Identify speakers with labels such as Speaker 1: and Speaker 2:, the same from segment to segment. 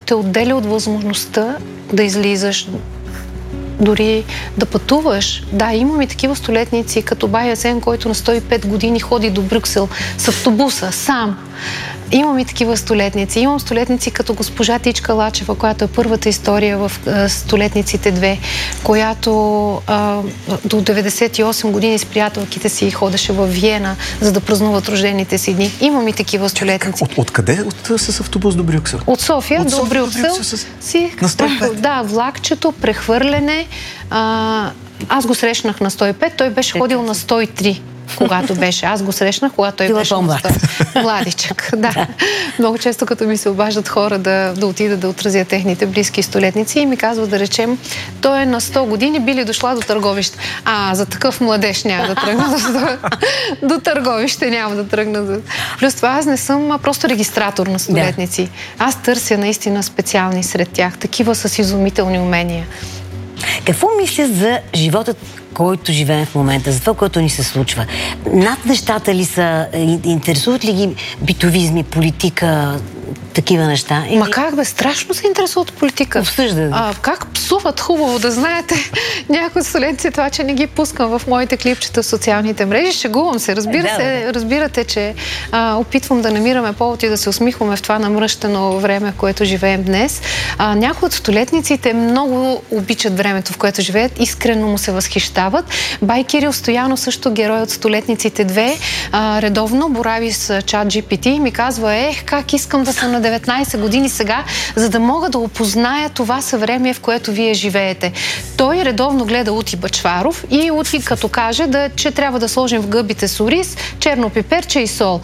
Speaker 1: те отделя от възможността да излизаш, дори да пътуваш. Да, имаме такива столетници, като бай Асен, който на 105 години ходи до Брюксел с автобуса, сам. Имам и такива столетници. Имам столетници като госпожа Тичка Лачева, която е първата история в Столетниците 2, която до 98 години с приятелките си ходеше в Виена, за да празнуват рождените си дни. Имам и такива столетници.
Speaker 2: Откъде с автобус до Брюксел?
Speaker 1: От София до Брюксел.
Speaker 2: На 105?
Speaker 1: Да, влакчето, прехвърляне. Аз го срещнах на 105, той беше ходил на 103. Когато беше. Аз го срещнах, когато той беше младичък. Да. Много често, като ми се обаждат хора да отида да отразя техните близки столетници и ми казват, да речем, той е на 100 години, би ли дошла до Търговище? За такъв младеж няма да тръгна до Търговище, няма да тръгна. Плюс това аз не съм просто регистратор на столетници. Аз търся наистина специални сред тях, такива с изумителни умения.
Speaker 3: Какво мислят за живота, който живеем в момента, за това, което ни се случва? Над нещата ли са? Интересуват ли ги битовизми, политика, такива неща?
Speaker 1: Как бе? Страшно се интересуват политика.
Speaker 3: Обсъждат.
Speaker 1: Как псуват, хубаво да знаете. Някои столетници това, че не ги пускам в моите клипчета в социалните мрежи. Шегувам се. Разбирате, че опитвам да намираме повод и да се усмихваме в това намръщено време, в което живеем днес. Някои от столетниците много обичат времето, в което живеят. Искрено му се възхищават. Бай Кирил Стоянов, също герой от Столетниците 2, редовно борави с ChatGPT и ми казва, как искам да съм на 19 години сега, за да мога да опозная това съвремие, в което вие живеете. Той редовно гледа Ути Бъчваров и Ути като каже, че трябва да сложим в гъбите с ориз, черно пиперче и сол.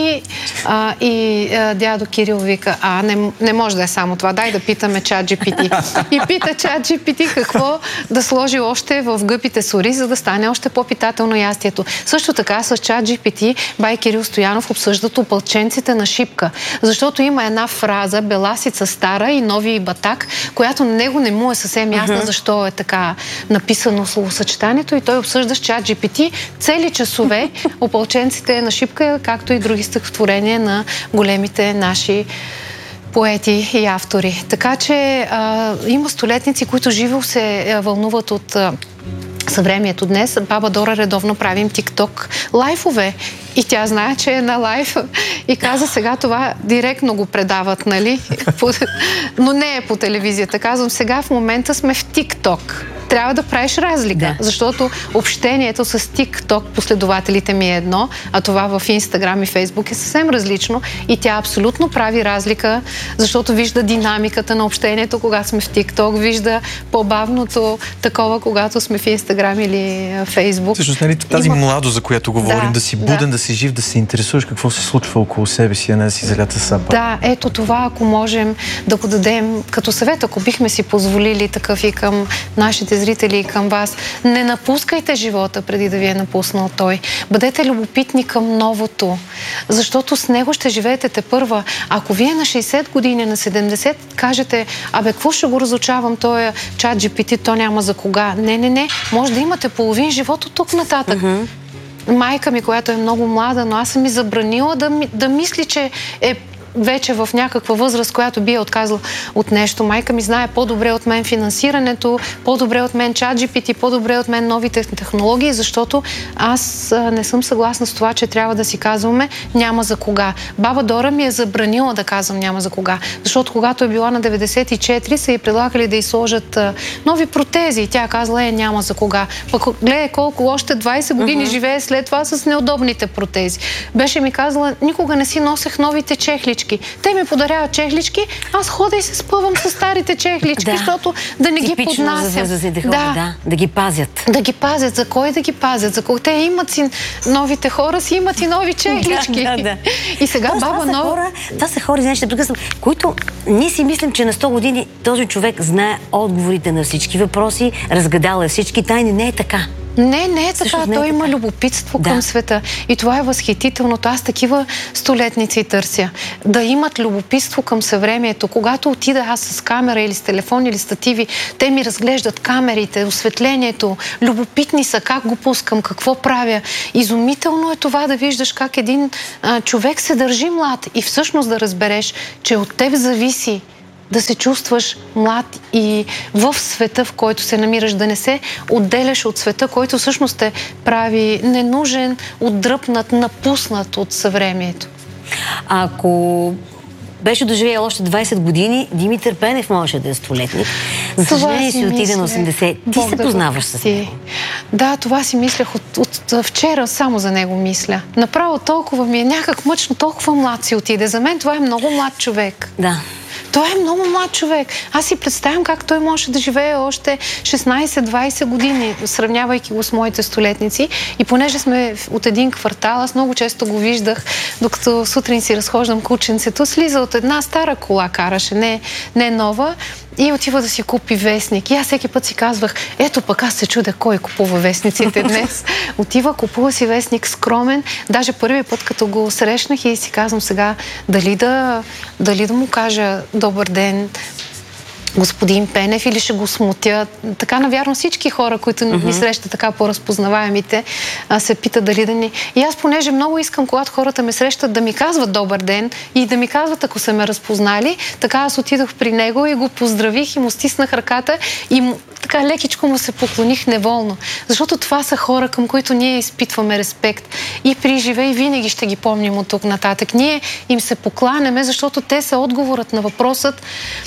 Speaker 1: И дядо Кирил вика, не може да е само това, дай да питаме ChatGPT. И пита ChatGPT какво да сложи още в гъбите с ориз, за да стане още по-питателно ястието. Също така с ChatGPT бай Кирил Стоянов обсъждат опълченците на Шипка, защото има една фраза, беласица стара и нови батак, която на него не му е съвсем ясна защо е така написано словосъчетанието и той обсъжда с ChatGPT цели часове опълченците на Шипка, както и други стихотворения на големите наши поети и автори. Така че има столетници, които живо се вълнуват от съвремието днес. Баба Дора редовно правим тикток лайфове. И тя знае, че е на лайф и каза, сега това директно го предават, нали? Но не е по телевизията. Казвам, сега в момента сме в тикток. Трябва да правиш разлика, защото общението с тикток последователите ми е едно, а това в Инстаграм и Фейсбук е съвсем различно и тя абсолютно прави разлика, защото вижда динамиката на общението, когато сме в тикток, вижда по-бавното такова, когато сме в Инстаграм или Фейсбук.
Speaker 2: Всъщност, нали, тази младост, за която говорим, да си буден, да си жив, да се интересуваш какво се случва около себе си, а не да си залята сапа.
Speaker 1: Да, ето това, ако можем да го дадем като съвет, ако бихме си позволили такъв и към нашите зрители и към вас. Не напускайте живота преди да ви е напуснал той. Бъдете любопитни към новото, защото с него ще живеете тепърва. Ако вие на 60 години, на 70 кажете, какво ще го разучавам, той е ChatGPT, то няма за кога. Не. Може да имате половин живот от тук нататък. Майка ми, която е много млада, но аз съм ми забранила да мисли, че е вече в някаква възраст, която би е отказала от нещо. Майка ми знае по-добре от мен финансирането, по-добре от мен ChatGPT, по-добре от мен новите технологии, защото аз не съм съгласна с това, че трябва да си казваме няма за кога. Баба Дора ми е забранила да казвам няма за кога, защото когато е била на 94, са й предлагали да й сложат нови протези и тя казала няма за кога. Пък гледай колко още 20 години живее след това с неудобните протези. Беше ми казала, никога не си носех новите чехлички. Те ми подаряват чехлички, аз хода и се спъвам с старите чехлички, защото да не ги поднасям.
Speaker 3: Да ги пазят.
Speaker 1: Да ги пазят. За кой да ги пазят? За кой? Те имат си новите хора, си имат и нови чехлички. И сега баба нова...
Speaker 3: Това са хора, които ние си мислим, че на 100 години този човек знае отговорите на всички въпроси, разгадал е всички тайни. Не е така.
Speaker 1: Не е така. Той има любопитство към света. И това е възхитителното. Аз такива столетници търся. Да имат любопитство към съвремието. Когато отида аз с камера или с телефон или стативи, те ми разглеждат камерите, осветлението. Любопитни са как го пускам, какво правя. Изумително е това да виждаш как един човек се държи млад и всъщност да разбереш, че от теб зависи да се чувстваш млад и в света, в който се намираш, да не се отделяш от света, който всъщност те прави ненужен, отдръпнат, напуснат от съвремието.
Speaker 3: Ако беше доживял още 20 години, Димитър Пенев можеше да е столетник. За съжаление си отиде на 80. Ти се познаваш с него.
Speaker 1: Да, това си мислех от вчера, само за него мисля. Направо толкова ми е някак мъчно, толкова млад си отиде. За мен това е много млад човек.
Speaker 3: Да.
Speaker 1: Той е много млад човек. Аз си представям как той може да живее още 16-20 години, сравнявайки го с моите столетници. И понеже сме от един квартал, аз много често го виждах, докато сутрин си разхождам кученцето, слиза от една стара кола, караше, не нова, и отива да си купи вестник. И аз всеки път си казвах, ето пък аз се чудя кой купува вестниците днес. Отива, купува си вестник скромен. Даже първият път, като го срещнах и си казвам сега, дали да му кажа добър ден, господин Пенев, или ще го смутя. Така, навярно, всички хора, които ни срещат така по-разпознаваемите, се питат дали да ни... И аз, понеже много искам, когато хората ме срещат, да ми казват добър ден и да ми казват, ако са ме разпознали, така аз отидох при него и го поздравих и му стиснах ръката и така лекичко му се поклоних неволно. Защото това са хора, към които ние изпитваме респект. И при живе и винаги ще ги помним от тук нататък. Ние им се покланяме, защото те са отговорът на въпросът,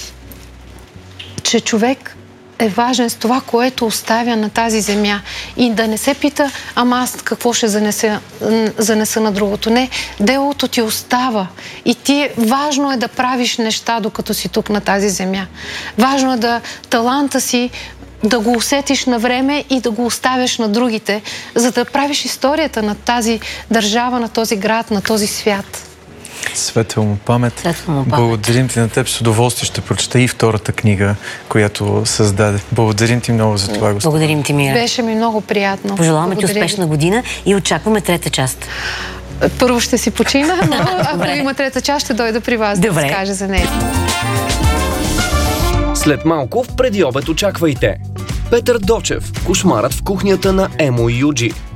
Speaker 1: че човек е важен с това, което оставя на тази земя. И да не се пита, ама аз какво ще занеса на другото. Не, делото ти остава. И важно е да правиш неща, докато си тук на тази земя. Важно е да таланта си да го усетиш на време и да го оставяш на другите, за да правиш историята на тази държава, на този град, на този свят.
Speaker 2: Светла му памет. Благодарим ти, на теб с удоволствие ще прочета и втората книга, която създаде. Благодарим ти много за това, господин.
Speaker 3: Благодарим ти, Мира.
Speaker 1: Беше ми много приятно.
Speaker 3: Пожелаваме ти успешна година и очакваме трета част.
Speaker 1: Първо ще си почина, но ако има трета част, ще дойда при вас да разкажа за нея.
Speaker 4: След малко в Преди обед очаквайте Петър Дочев, кошмарът в кухнята на Емо и Юджи.